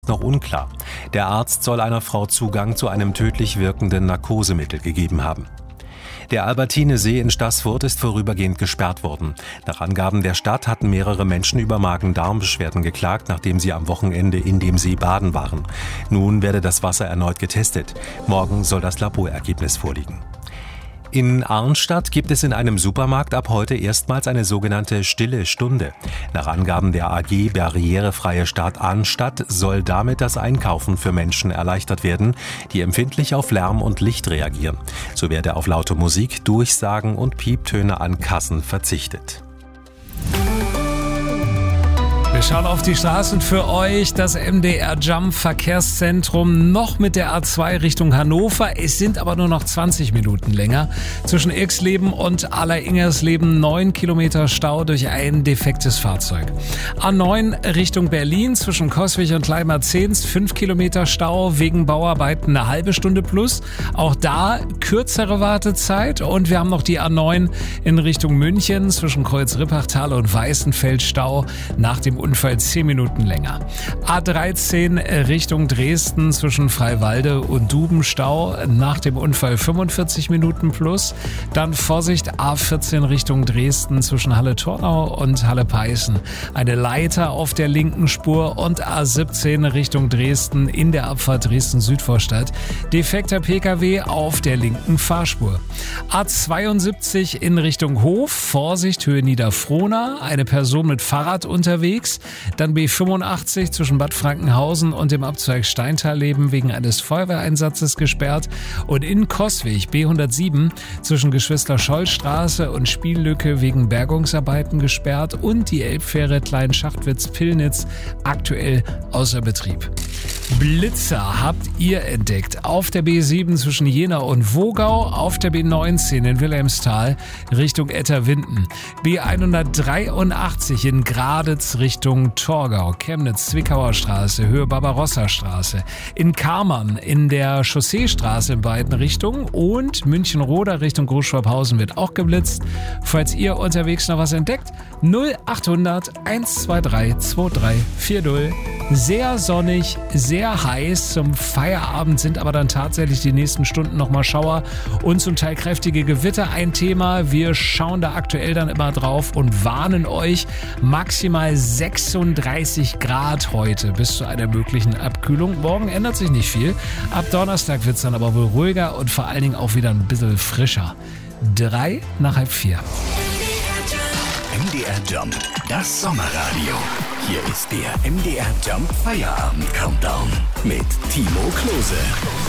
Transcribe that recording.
noch unklar. Der Arzt soll einer Frau Zugang zu einem tödlich wirkenden Narkosemittel gegeben haben. Der Albertinesee in Staßfurt ist vorübergehend gesperrt worden. Nach Angaben der Stadt hatten mehrere Menschen über Magen-Darm-Beschwerden geklagt, nachdem sie am Wochenende in dem See baden waren. Nun werde das Wasser erneut getestet. Morgen soll das Laborergebnis vorliegen. In Arnstadt gibt es in einem Supermarkt ab heute erstmals eine sogenannte Stille Stunde. Nach Angaben der AG Barrierefreie Stadt Arnstadt soll damit das Einkaufen für Menschen erleichtert werden, die empfindlich auf Lärm und Licht reagieren. So werde auf laute Musik, Durchsagen und Pieptöne an Kassen verzichtet. Wir schauen auf die Straßen für euch. Das MDR Jump Verkehrszentrum noch mit der A2 Richtung Hannover. Es sind aber nur noch 20 Minuten länger. Zwischen Irxleben und Alleringers-Leben 9 Kilometer Stau durch ein defektes Fahrzeug. A9 Richtung Berlin zwischen Coswig und Leimer-Zehns 5 Kilometer Stau wegen Bauarbeiten eine halbe Stunde plus. Auch da kürzere Wartezeit. Und wir haben noch die A9 in Richtung München zwischen Kreuz-Rippachtal und Weißenfeld Stau nach dem Unfall 10 Minuten länger. A13 Richtung Dresden zwischen Freiwalde und Dubenstau nach dem Unfall 45 Minuten plus. Dann Vorsicht A14 Richtung Dresden zwischen Halle-Tornau und Halle-Peißen. Eine Leiter auf der linken Spur und A17 Richtung Dresden in der Abfahrt Dresden-Südvorstadt. Defekter Pkw auf der linken Fahrspur. A72 in Richtung Hof. Vorsicht Höhe Niederfrohna. Eine Person mit Fahrrad unterwegs. Dann B85 zwischen Bad Frankenhausen und dem Abzweig Steintal-Leben wegen eines Feuerwehreinsatzes gesperrt. Und in Coswig B107 zwischen Geschwister-Scholl-Straße und Spiellücke wegen Bergungsarbeiten gesperrt. Und die Elbfähre Klein-Schachtwitz-Pillnitz aktuell außer Betrieb. Blitzer habt ihr entdeckt auf der B7 zwischen Jena und Wogau, auf der B19 in Wilhelmsthal Richtung Etterwinden, B183 in Graditz Richtung Torgau, Chemnitz-Zwickauer Straße, Höhe Barbarossa-Straße, in Kammern in der Chausseestraße in beiden Richtungen und München-Roda Richtung Großschwabhausen wird auch geblitzt. Falls ihr unterwegs noch was entdeckt, 0800 123 2340. Sehr sonnig, sehr heiß. Zum Feierabend sind aber dann tatsächlich die nächsten Stunden nochmal Schauer und zum Teil kräftige Gewitter ein Thema. Wir schauen da aktuell dann immer drauf und warnen euch maximal 36 Grad heute bis zu einer möglichen Abkühlung. Morgen ändert sich nicht viel. Ab Donnerstag wird es dann aber wohl ruhiger und vor allen Dingen auch wieder ein bisschen frischer. 3 nach halb 4. MDR Jump, das Sommerradio. Hier ist der MDR Jump Feierabend Countdown mit Timo Klose.